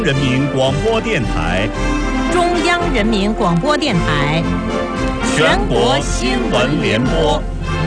人民广播电台、 中央人民广播电台、 全国新闻联播。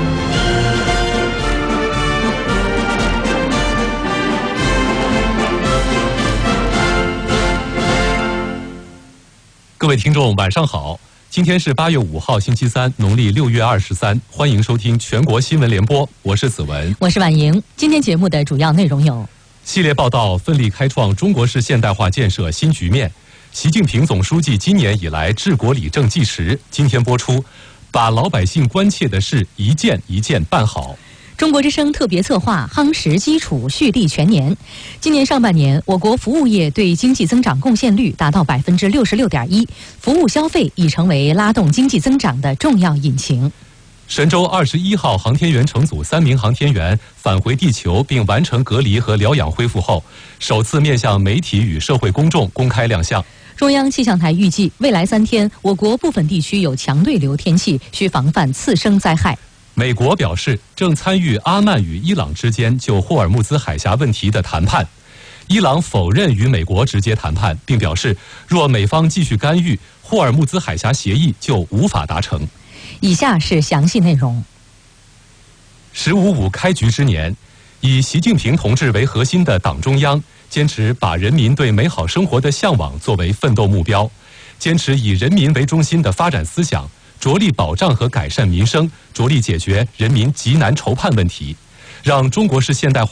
各位听众，晚上好！今天是8月5号，星期三，农历6月23，欢迎收听全国新闻联播，我是子文， 我是婉莹。今天节目的主要内容有： 系列报道奋力开创中国式现代化建设新局面，习近平总书记今年以来治国理政纪实。今天播出，把老百姓关切的事一件一件办好。 中国之声特别策划夯实基础，蓄力全年。今年上半年，我国服务业对经济增长贡献率达到66.1%，服务消费已成为拉动经济增长的重要引擎。 神舟21号航天员乘组3名航天员返回地球并完成隔离和疗养恢复后，首次面向媒体与社会公众公开亮相。 中央气象台预计，未来3天，我国部分地区有强对流天气，需防范次生灾害。 美国表示正参与阿曼与伊朗之间就霍尔木兹海峡问题的谈判。伊朗否认与美国直接谈判，并表示若美方继续干预，霍尔木兹海峡协议就无法达成。 以下是详细内容。 “15.5”开局之年，以习近平同志为核心的党中央坚持把人民对美好生活的向往作为奋斗目标，坚持以人民为中心的发展思想，着力保障和改善民生，着力解决人民急难愁盼问题，让中国式现代化